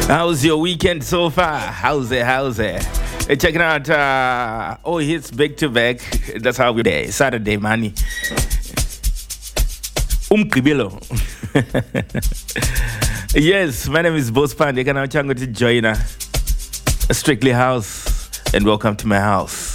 How's your weekend so far? How's it? Checking out all hits back to back. That's how we day. Saturday, money. Kibilo. Yes, my name is Boss Pandey. Can I change to join Strictly House and welcome to my house.